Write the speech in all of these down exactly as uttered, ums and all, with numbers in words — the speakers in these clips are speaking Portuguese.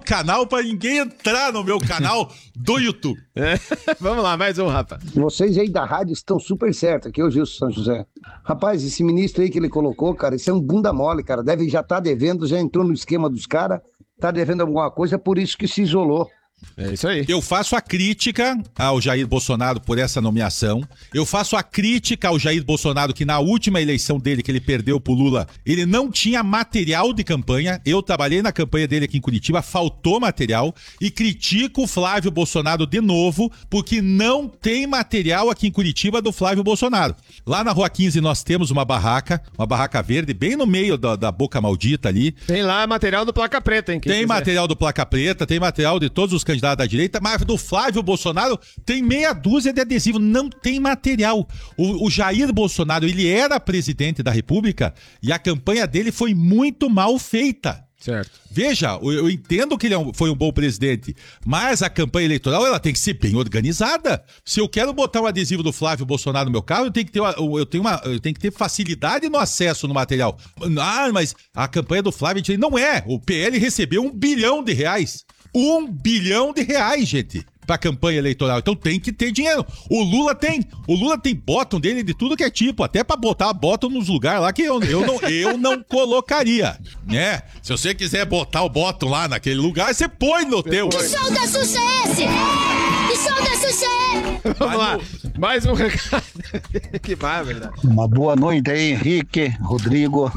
canal pra ninguém entrar no meu canal do YouTube. É. Vamos lá, mais um, Rafa. Vocês aí da rádio estão super certos. Aqui é o Gilson São José. Rapaz, esse ministro aí que ele colocou, cara, isso é um bunda mole, cara. Deve já tá devendo, já entrou no esquema dos caras, tá devendo alguma coisa, é por isso que se isolou. É isso aí. Eu faço a crítica ao Jair Bolsonaro por essa nomeação. Eu faço a crítica ao Jair Bolsonaro que na última eleição dele, que ele perdeu pro Lula, ele não tinha material de campanha. Eu trabalhei na campanha dele aqui em Curitiba, faltou material. E critico o Flávio Bolsonaro de novo, porque não tem material aqui em Curitiba do Flávio Bolsonaro. Lá na Rua quinze nós temos uma barraca, uma barraca verde, bem no meio da, da Boca Maldita ali. Tem lá material do Placa Preta, hein? Tem quiser. Material do Placa Preta, tem material de todos os candidatos da direita, mas do Flávio Bolsonaro tem meia dúzia de adesivo, não tem material. O, o Jair Bolsonaro, ele era presidente da República e a campanha dele foi muito mal feita. Certo. Veja, eu, eu entendo que ele é um, foi um bom presidente, mas a campanha eleitoral ela tem que ser bem organizada. Se eu quero botar um adesivo do Flávio Bolsonaro no meu carro, eu tenho que ter, uma, eu tenho uma, eu tenho que ter facilidade no acesso no material. Ah, mas a campanha do Flávio não é. O P L recebeu um bilhão de reais. Um bilhão de reais, gente, pra campanha eleitoral. Então tem que ter dinheiro. O Lula tem. O Lula tem bottom dele de tudo que é tipo. Até pra botar bottom nos lugares lá que eu, eu, não, eu não colocaria. Né? Se você quiser botar o bottom lá naquele lugar, você põe no teu. Que show da Xuxa é esse? Que show da Xuxa é? Vamos lá. Mais um recado. Que vai, verdade. Uma boa noite aí, Henrique, Rodrigo,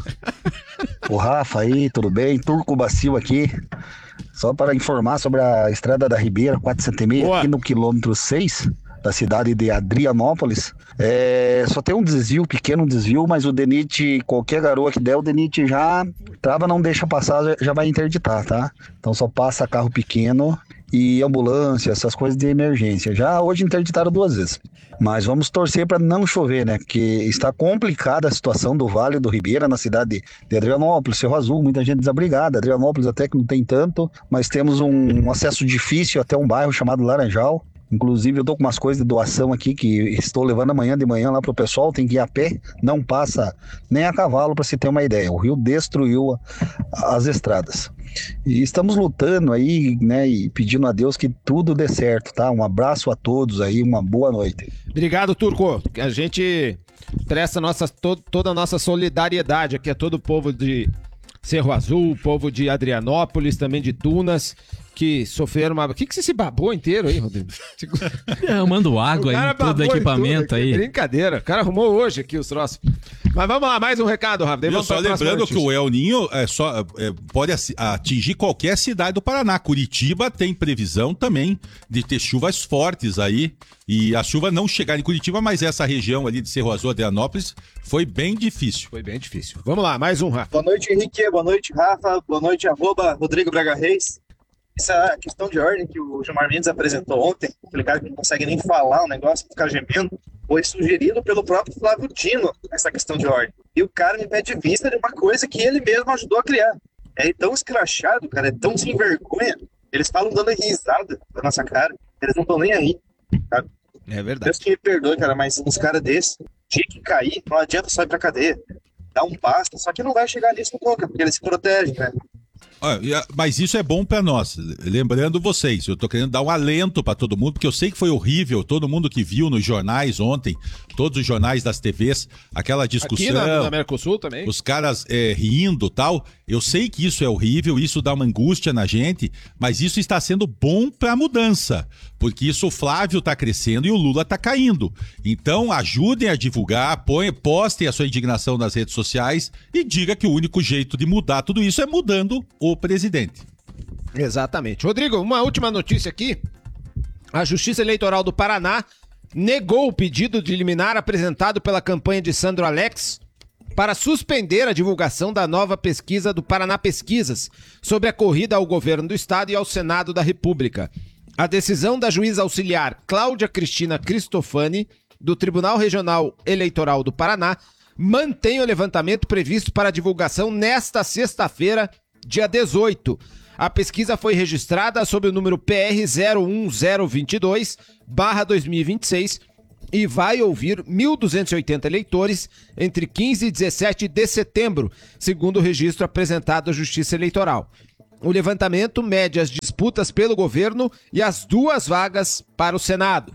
o Rafa aí, tudo bem? Turco Bacio aqui. Só para informar sobre a Estrada da Ribeira, quatrocentos e meia, aqui no quilômetro seis da cidade de Adrianópolis. É, só tem um desvio, pequeno desvio, mas o D N I T, qualquer garoa que der, o D N I T já trava, não deixa passar, já vai interditar, tá? Então só passa carro pequeno e ambulância, essas coisas de emergência. Já hoje interditaram duas vezes. Mas vamos torcer para não chover, né? Porque está complicada a situação do Vale do Ribeira, na cidade de Adrianópolis, Cerro Azul, muita gente desabrigada. Adrianópolis até que não tem tanto, mas temos um, um acesso difícil até um bairro chamado Laranjal. Inclusive eu tô com umas coisas de doação aqui que estou levando amanhã de manhã lá pro pessoal, tem que ir a pé, não passa nem a cavalo, para se ter uma ideia. O rio destruiu a, as estradas. E estamos lutando aí, né, e pedindo a Deus que tudo dê certo, tá? Um abraço a todos aí, uma boa noite. Obrigado, Turco. A gente presta nossa, to, toda a nossa solidariedade aqui a todo o povo de Cerro Azul, povo de Adrianópolis, também de Tunas, que sofreram uma... O que, que você se babou inteiro aí, Rodrigo? Derramando água aí, todo equipamento aí. Brincadeira, o cara arrumou hoje aqui os troços. Mas vamos lá, mais um recado, Rafa. Eu só lembrando que o El Ninho é só, é, pode atingir qualquer cidade do Paraná. Curitiba tem previsão também de ter chuvas fortes aí. E a chuva não chegar em Curitiba, mas essa região ali de Cerro Azul, Adrianópolis, foi bem difícil. Foi bem difícil. Vamos lá, mais um, Rafa. Boa noite, Henrique. Boa noite, Rafa. Boa noite, arroba Rodrigo Braga Reis. Essa questão de ordem que o Gilmar Mendes apresentou ontem, aquele cara que não consegue nem falar um negócio, ficar gemendo, foi sugerido pelo próprio Flávio Dino, essa questão de ordem. E o cara me pede vista de uma coisa que ele mesmo ajudou a criar. É tão escrachado, cara, é tão sem vergonha. Eles falam dando risada na nossa cara, eles não estão nem aí, sabe? É verdade. Deus que me perdoe, cara, mas uns caras desses, tinha que cair, não adianta só ir pra cadeia. Dá um basta, só que não vai chegar nisso nunca, porque eles se protegem, né? Mas isso é bom pra nós. Lembrando vocês, eu tô querendo dar um alento pra todo mundo, porque eu sei que foi horrível, todo mundo que viu nos jornais ontem, todos os jornais das T Vs, aquela discussão, aqui na, na Mercosul também, os caras é, rindo e tal. Eu sei que isso é horrível, isso dá uma angústia na gente, mas isso está sendo bom pra mudança, porque isso o Flávio tá crescendo e o Lula tá caindo. Então ajudem a divulgar, põe, postem a sua indignação nas redes sociais e diga que o único jeito de mudar tudo isso é mudando o presidente. Exatamente. Rodrigo, uma última notícia aqui. A Justiça Eleitoral do Paraná negou o pedido de liminar apresentado pela campanha de Sandro Alex para suspender a divulgação da nova pesquisa do Paraná Pesquisas sobre a corrida ao governo do estado e ao Senado da República. A decisão da juíza auxiliar Cláudia Cristina Cristofani, do Tribunal Regional Eleitoral do Paraná, mantém o levantamento previsto para divulgação nesta sexta-feira, dia dezoito. A pesquisa foi registrada sob o número P R zero um zero dois dois barra dois mil e vinte e seis e vai ouvir mil duzentos e oitenta eleitores entre quinze e dezessete de setembro, segundo o registro apresentado à Justiça Eleitoral. O levantamento mede as disputas pelo governo e as duas vagas para o Senado.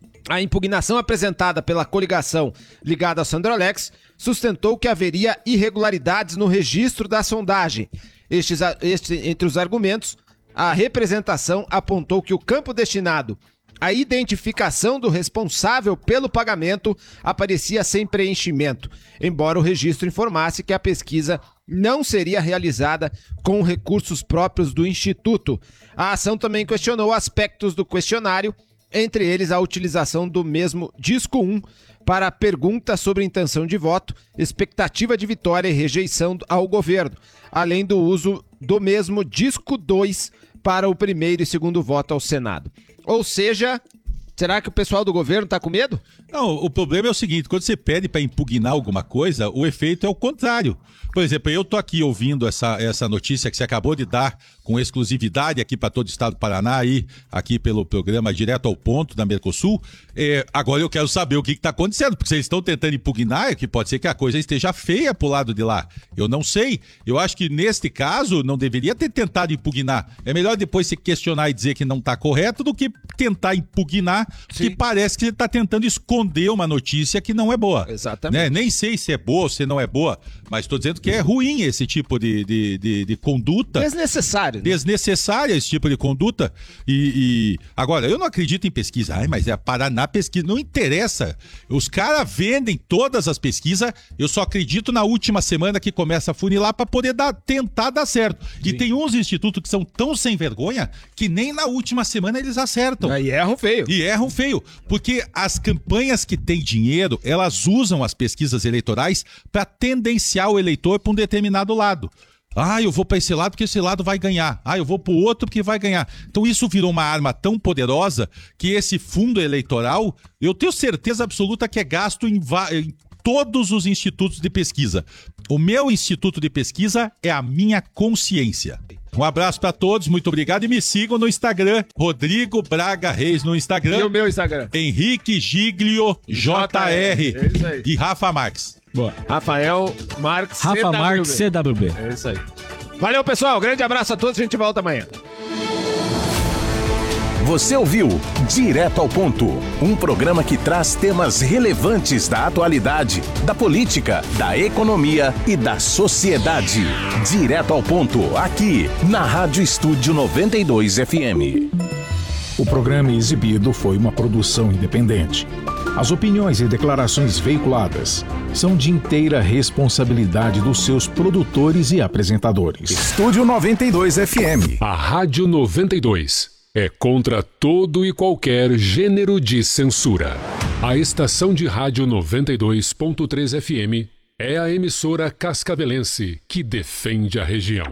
A impugnação apresentada pela coligação ligada ao Sandrolex sustentou que haveria irregularidades no registro da sondagem. Estes, este, entre os argumentos, a representação apontou que o campo destinado à identificação do responsável pelo pagamento aparecia sem preenchimento, embora o registro informasse que a pesquisa não seria realizada com recursos próprios do Instituto. A ação também questionou aspectos do questionário, entre eles a utilização do mesmo disco um para perguntas sobre intenção de voto, expectativa de vitória e rejeição ao governo, além do uso do mesmo disco dois para o primeiro e segundo voto ao Senado. Ou seja, será que o pessoal do governo está com medo? Não, o problema é o seguinte, quando você pede para impugnar alguma coisa, o efeito é o contrário. Por exemplo, eu tô aqui ouvindo essa, essa notícia que você acabou de dar com exclusividade aqui para todo o estado do Paraná, aí, aqui pelo programa Direto ao Ponto da Mercosul. É, agora eu quero saber o que está acontecendo, porque vocês estão tentando impugnar, é que pode ser que a coisa esteja feia pro lado de lá. Eu não sei. Eu acho que neste caso não deveria ter tentado impugnar. É melhor depois se questionar e dizer que não está correto do que tentar impugnar, Sim. que parece que você está tentando esconder uma notícia que não é boa. Exatamente. Né? Nem sei se é boa ou se não é boa, mas estou dizendo que é ruim esse tipo de, de, de, de conduta. Desnecessário. Né? Desnecessária esse tipo de conduta. E, e agora, eu não acredito em pesquisa. Ai, mas é a Paraná pesquisa. Não interessa. Os caras vendem todas as pesquisas. Eu só acredito na última semana que começa a funilar para poder dar, tentar dar certo. Sim. E tem uns institutos que são tão sem vergonha que nem na última semana eles acertam. E erram feio. E erram feio. Porque as campanhas que têm dinheiro, elas usam as pesquisas eleitorais para tendenciar o eleitor para um determinado lado. Ah, eu vou para esse lado porque esse lado vai ganhar. Ah, eu vou para o outro porque vai ganhar. Então isso virou uma arma tão poderosa que esse fundo eleitoral, eu tenho certeza absoluta que é gasto em, em todos os institutos de pesquisa. O meu instituto de pesquisa é a minha consciência. Um abraço para todos, muito obrigado e me sigam no Instagram, Rodrigo Braga Reis no Instagram. E o meu Instagram? Henrique Giglio J R é isso aí. E Rafa Marques. Boa. Rafael Marques Rafa C W B. Marques C W B. É isso aí. Valeu, pessoal. Grande abraço a todos. A gente volta amanhã. Você ouviu Direto ao Ponto, um programa que traz temas relevantes da atualidade, da política, da economia e da sociedade. Direto ao Ponto, aqui na Rádio Estúdio noventa e dois F M. O programa exibido foi uma produção independente. As opiniões e declarações veiculadas são de inteira responsabilidade dos seus produtores e apresentadores. Estúdio noventa e dois F M. A Rádio noventa e dois é contra todo e qualquer gênero de censura. A estação de rádio noventa e dois ponto três F M é a emissora cascavelense que defende a região.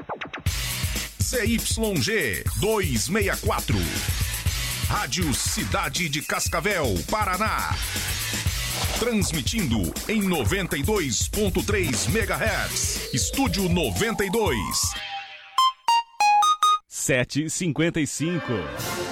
C Y G duzentos e sessenta e quatro. Rádio Cidade de Cascavel, Paraná. Transmitindo em noventa e dois ponto três megahertz. Estúdio noventa e dois. sete e cinquenta e cinco.